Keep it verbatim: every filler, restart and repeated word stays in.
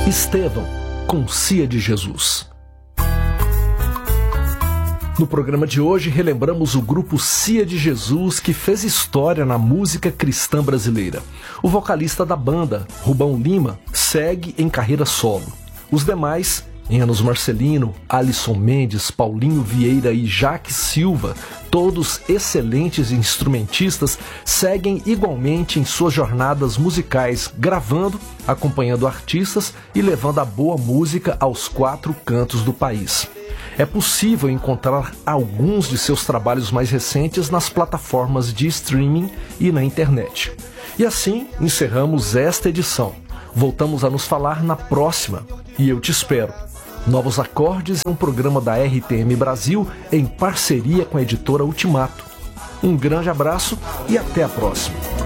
Estevão, com Cia de Jesus. No programa de hoje, relembramos o grupo Cia de Jesus, que fez história na música cristã brasileira. O vocalista da banda, Rubão Lima, segue em carreira solo. Os demais, Enos Marcelino, Alisson Mendes, Paulinho Vieira e Jaque Silva, todos excelentes instrumentistas, seguem igualmente em suas jornadas musicais, gravando, acompanhando artistas e levando a boa música aos quatro cantos do país. É possível encontrar alguns de seus trabalhos mais recentes nas plataformas de streaming e na internet. E assim encerramos esta edição. Voltamos a nos falar na próxima, e eu te espero. Novos Acordes é um programa da R T M Brasil em parceria com a editora Ultimato. Um grande abraço e até a próxima.